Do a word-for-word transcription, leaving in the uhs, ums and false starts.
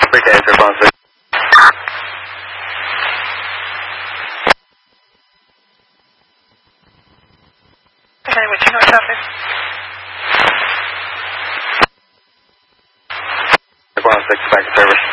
Copy, Desert one six. Okay, which you know traffic? one six, back to service.